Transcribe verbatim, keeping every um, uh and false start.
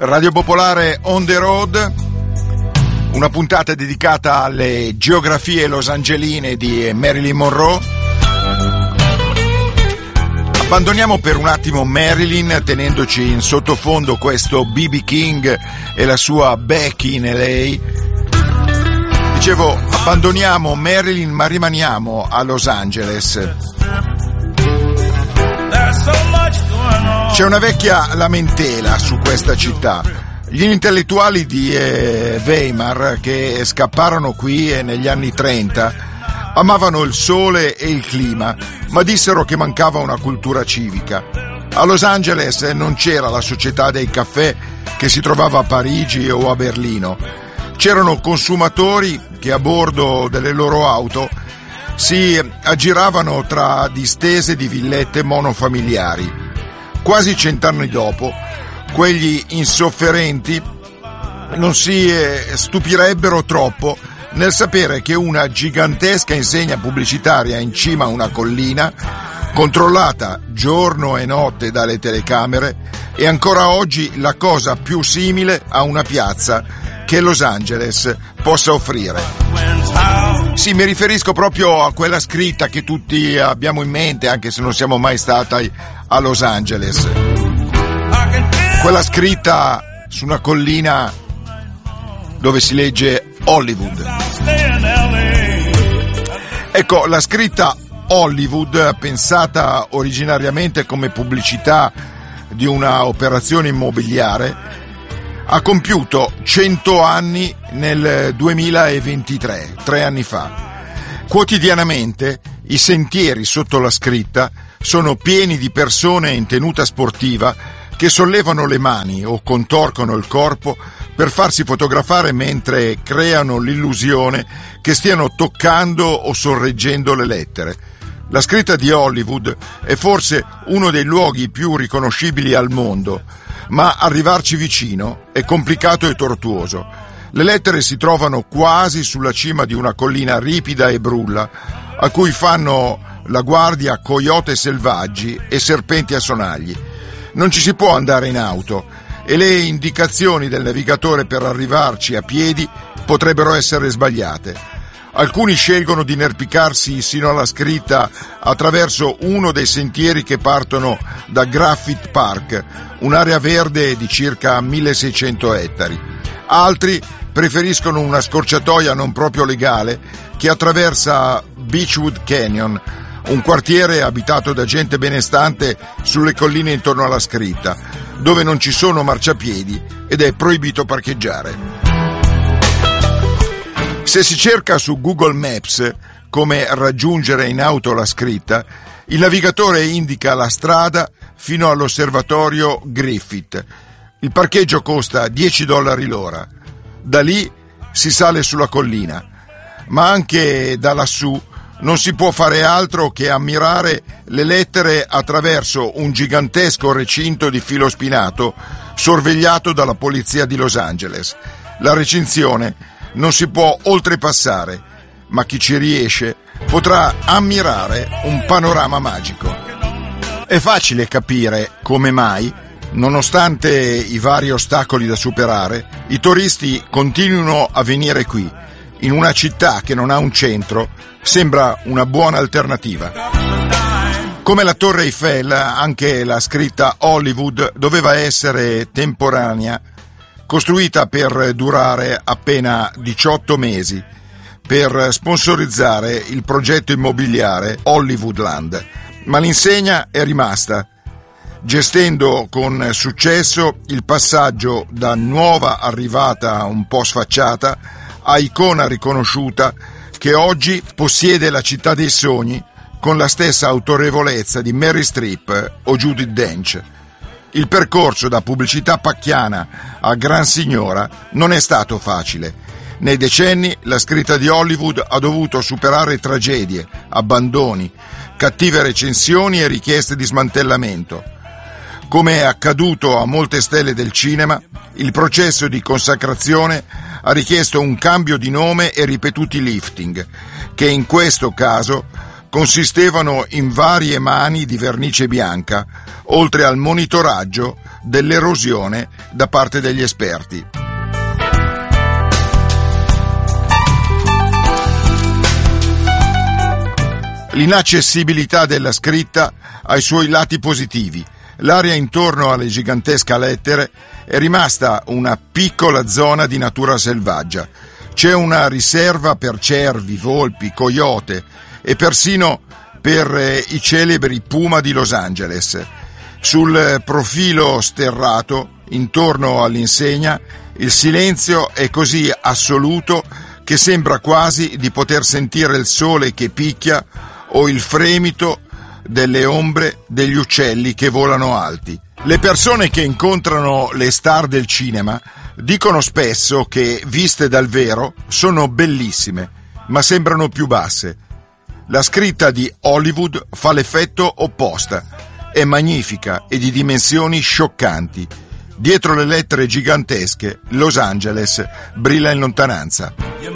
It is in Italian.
Radio Popolare on the road, una puntata dedicata alle geografie losangeline di Marilyn Monroe. Abbandoniamo per un attimo Marilyn tenendoci in sottofondo questo B B King e la sua Becky in L A. Dicevo, abbandoniamo Marilyn ma rimaniamo a Los Angeles. C'è una vecchia lamentela su questa città. Gli intellettuali di eh, Weimar, che scapparono qui eh, negli anni trenta, amavano il sole e il clima, ma dissero che mancava una cultura civica. A Los Angeles non c'era la società dei caffè che si trovava a Parigi o a Berlino. C'erano consumatori che a bordo delle loro auto si aggiravano tra distese di villette monofamiliari. Quasi cent'anni dopo, quegli insofferenti non si stupirebbero troppo nel sapere che una gigantesca insegna pubblicitaria in cima a una collina, controllata giorno e notte dalle telecamere, è ancora oggi la cosa più simile a una piazza che Los Angeles possa offrire. Sì, mi riferisco proprio a quella scritta che tutti abbiamo in mente, anche se non siamo mai stati a Los Angeles. Quella scritta su una collina dove si legge Hollywood. Ecco, la scritta Hollywood, pensata originariamente come pubblicità di una operazione immobiliare, ha compiuto cento anni nel duemilaventitré, tre anni fa. Quotidianamente i sentieri sotto la scritta sono pieni di persone in tenuta sportiva che sollevano le mani o contorcono il corpo per farsi fotografare mentre creano l'illusione che stiano toccando o sorreggendo le lettere. La scritta di Hollywood è forse uno dei luoghi più riconoscibili al mondo, ma arrivarci vicino è complicato e tortuoso. Le lettere si trovano quasi sulla cima di una collina ripida e brulla, a cui fanno la guardia coyote selvaggi e serpenti a sonagli. Non ci si può andare in auto e le indicazioni del navigatore per arrivarci a piedi potrebbero essere sbagliate. Alcuni scelgono di inerpicarsi sino alla scritta attraverso uno dei sentieri che partono da Graffiti Park, un'area verde di circa milleseicento ettari. Altri preferiscono una scorciatoia non proprio legale che attraversa Beechwood Canyon, un quartiere abitato da gente benestante sulle colline intorno alla scritta, dove non ci sono marciapiedi ed è proibito parcheggiare. Se si cerca su Google Maps come raggiungere in auto la scritta, il navigatore indica la strada fino all'osservatorio Griffith. Il parcheggio costa dieci dollari l'ora. Da lì si sale sulla collina, ma anche da lassù non si può fare altro che ammirare le lettere attraverso un gigantesco recinto di filo spinato sorvegliato dalla polizia di Los Angeles. La recinzione non si può oltrepassare, ma chi ci riesce potrà ammirare un panorama magico. È facile capire come mai, nonostante i vari ostacoli da superare, i turisti continuino a venire qui. In una città che non ha un centro, sembra una buona alternativa. Come la Torre Eiffel, anche la scritta Hollywood doveva essere temporanea, costruita per durare appena diciotto mesi, per sponsorizzare il progetto immobiliare Hollywoodland. Ma l'insegna è rimasta, gestendo con successo il passaggio da nuova arrivata un po' sfacciata a icona riconosciuta che oggi possiede la città dei sogni con la stessa autorevolezza di Meryl Streep o Judi Dench. Il percorso da pubblicità pacchiana a gran signora non è stato facile. Nei decenni la scritta di Hollywood ha dovuto superare tragedie, abbandoni, cattive recensioni e richieste di smantellamento. Come è accaduto a molte stelle del cinema, il processo di consacrazione ha richiesto un cambio di nome e ripetuti lifting, che in questo caso consistevano in varie mani di vernice bianca, oltre al monitoraggio dell'erosione da parte degli esperti. L'inaccessibilità della scritta ha i suoi lati positivi. L'area intorno alle gigantesche lettere è rimasta una piccola zona di natura selvaggia. C'è una riserva per cervi, volpi, coyote e persino per eh, i celebri puma di Los Angeles. Sul profilo sterrato, intorno all'insegna, il silenzio è così assoluto che sembra quasi di poter sentire il sole che picchia o il fremito delle ombre degli uccelli che volano alti. Le persone che incontrano le star del cinema dicono spesso che, viste dal vero, sono bellissime, ma sembrano più basse. La scritta di Hollywood fa l'effetto opposto. È magnifica e di dimensioni scioccanti. Dietro le lettere gigantesche, Los Angeles brilla in lontananza.